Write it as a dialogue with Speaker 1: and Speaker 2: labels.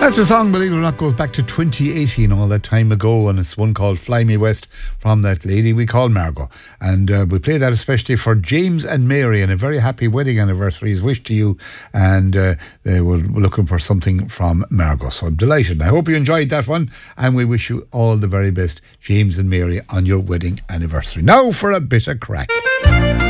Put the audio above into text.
Speaker 1: That's a song, believe it or not, goes back to 2018, all that time ago, and it's one called Fly Me West from that lady we call Margot. And we play that especially for James and Mary, and a very happy wedding anniversary is wished to you, and they were looking for something from Margot, so I'm delighted. I hope you enjoyed that one, and we wish you all the very best, James and Mary, on your wedding anniversary. Now for a bit of crack.